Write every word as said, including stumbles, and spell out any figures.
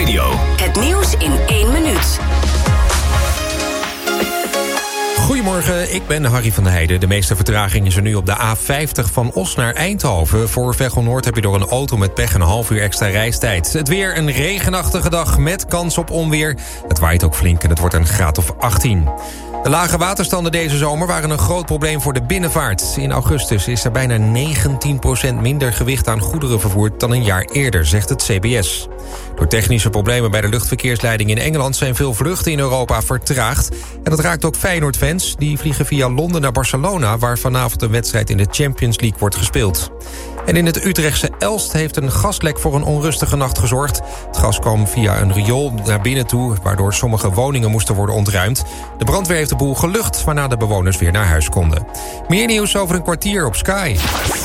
Radio. Het nieuws in één minuut. Goedemorgen, ik ben Harry van der Heijden. De meeste vertraging is er nu op de A vijftig van Os naar Eindhoven. Voor Veghel Noord heb je door een auto met pech een half uur extra reistijd. Het weer een regenachtige dag met kans op onweer. Het waait ook flink en het wordt een graad of achttien. De lage waterstanden deze zomer waren een groot probleem voor de binnenvaart. In augustus is er bijna negentien procent minder gewicht aan goederen vervoerd dan een jaar eerder, zegt het C B S. Door technische problemen bij de luchtverkeersleiding in Engeland zijn veel vluchten in Europa vertraagd. En dat raakt ook Feyenoord-fans. Die vliegen via Londen naar Barcelona, waar vanavond een wedstrijd in de Champions League wordt gespeeld. En in het Utrechtse Elst heeft een gaslek voor een onrustige nacht gezorgd. Het gas kwam via een riool naar binnen toe, waardoor sommige woningen moesten worden ontruimd. De brandweer heeft de boel gelucht, waarna de bewoners weer naar huis konden. Meer nieuws over een kwartier op Sky.